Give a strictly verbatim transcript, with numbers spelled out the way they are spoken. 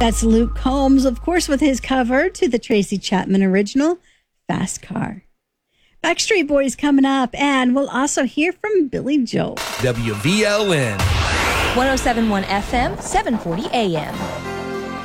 That's Luke Combs, of course, with his cover to the Tracy Chapman original, Fast Car. Backstreet Boys coming up, and we'll also hear from Billy Joel. W V L N. one oh seven point one F M, seven forty A M.